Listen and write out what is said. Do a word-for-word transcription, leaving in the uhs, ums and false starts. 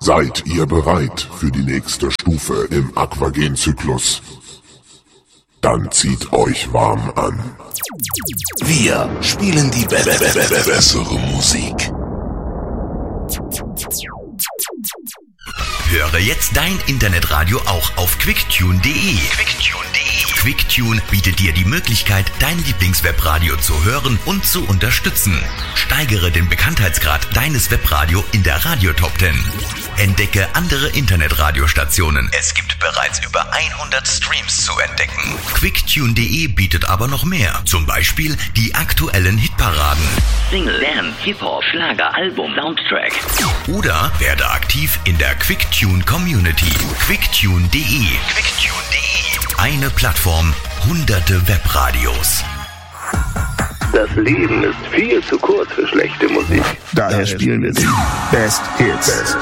Seid ihr bereit für die nächste Stufe im Aquagen-Zyklus? Dann zieht euch warm an. Wir spielen die be be be be bessere Musik. Höre jetzt dein Internetradio auch auf quicktune punkt de. quicktune punkt de. Quicktune bietet dir die Möglichkeit, dein Lieblingswebradio zu hören und zu unterstützen. Steigere den Bekanntheitsgrad deines Webradio in der Radio-Top zehn. Entdecke andere Internetradiostationen. Es gibt bereits über hundert Streams zu entdecken. quicktune punkt de bietet aber noch mehr. Zum Beispiel die aktuellen Hitparaden. Single, Dance, Hip-Hop, Schlager, Album, Soundtrack. Oder werde aktiv in der Quicktune Community. quicktune punkt de. quicktune punkt de. Eine Plattform, hunderte Webradios. Das Leben ist viel zu kurz für schlechte Musik. Daher spielen wir die Best Hits.